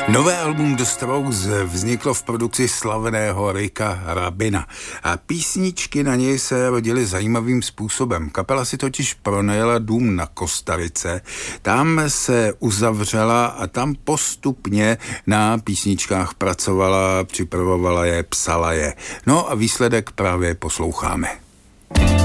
Nové album The Strokes vzniklo v produkci slavného Ricka Rabina a písničky na něj se rodily zajímavým způsobem. Kapela si totiž pronajela dům na Kostarice, tam se uzavřela a tam postupně na písničkách pracovala, připravovala je, psala je. No a výsledek právě posloucháme.